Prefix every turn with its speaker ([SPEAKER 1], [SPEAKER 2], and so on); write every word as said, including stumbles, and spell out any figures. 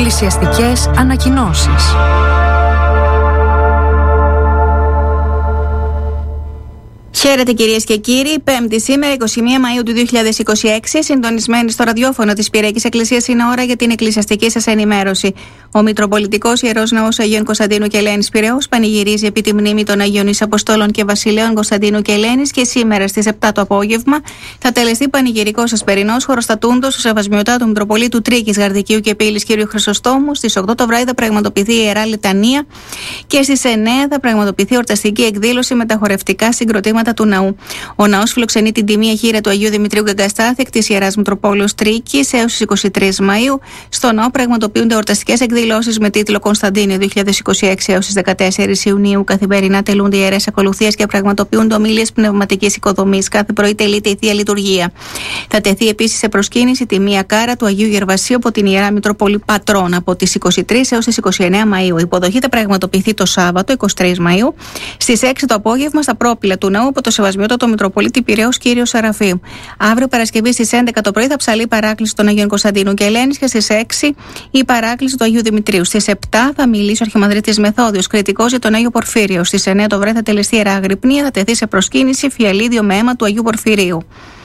[SPEAKER 1] Εκκλησιαστικές ανακοινώσεις.
[SPEAKER 2] Χαίρετε κυρίες και κύριοι, Πέμπτη σήμερα, εικοστή πρώτη Μαΐου του δύο χιλιάδες είκοσι έξι, συντονισμένοι στο ραδιόφωνο της Πυριακής Εκκλησίας, είναι ώρα για την εκκλησιαστική σας ενημέρωση. Ο Μητροπολιτικός Ιερός Ναός Αγίων Κωνσταντίνου και Ελένης Πειραιώς πανηγυρίζει επί τη μνήμη των Αγίων Αποστόλων και Βασιλέων Κωνσταντίνου και Ελένης και σήμερα στις επτά το απόγευμα θα τελεστεί πανηγυρικός ασπερινός χωροστατούντος του Σεβασμιωτάτου Μητροπολίτου Τρίκης, Γαρδικίου και Πύλης κ. Χρυσοστόμου. Στις οκτώ το βράδυ θα πραγματοποιηθεί η Ιερά Λιτανία και στις εννέα θα πραγματοποιηθεί ορταστική εκδήλωση με τα χορευτικά συγκροτήματα του ναού. Ο ναός φιλοξενεί την τιμία χείρα του Αγίου Δημητρίου Γκαγκαστάθη της Ιεράς Μητροπόλεως Τρίκης έως τις εικοστή τρίτη Μαΐου. Στο ναό πραγματοποιούνται εορταστικές εκδηλώσεις με τίτλο Κωνσταντίνιο δύο χιλιάδες είκοσι έξι έως τις δεκατέσσερις Ιουνίου. Καθημερινά τελούνται ιερές ακολουθίες και πραγματοποιούνται ομιλίες πνευματικής οικοδομής. Κάθε πρωί τελείται η Θεία Λειτουργία. Θα τεθεί επίσης σε προσκύνηση τη μία κάρα του Αγίου Γερβασίου από την Ιερά Μητρόπολη Πατρών από τις εικοστή τρίτη έως τις εικοστή ενάτη Μαΐου. Η υποδοχή θα πραγματοποιηθεί το Σάββατο εικοστή τρίτη Μαΐου στις έξι το απόγευμα στα πρόπυλα του ναού από το Σεβασμιότατο Μητροπολίτη Πειραιώς κ. Σεραφείου. Αύριο Παρασκευή στις έντεκα το πρωί θα ψαλεί η παράκληση των Αγίων Κωνσταντίνου και Ελένης και στις έξι η παράκληση του Αγίου Δημητρίου. Στις επτά θα μιλήσει ο Αρχιμανδρίτης Μεθόδιος, κριτικός για τον Άγιο Πορφύριο. Στις εννέα το βράδυ θα τελεστεί Ιερά Αγρυπνία, θα τεθεί σε προσκύνηση φιαλίδιο με αίμα του Αγίου Πορφυρίου.